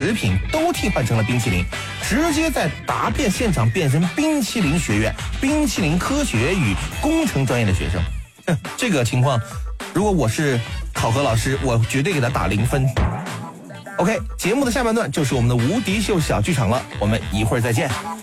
食品都替换成了冰淇淋，直接在答辩现场变成冰淇淋学院、冰淇淋科学与工程专业的学生。这个情况，如果我是考核老师，我绝对给他打0分。OK， 节目的下半段就是我们的无敌秀小剧场了，我们一会儿再见。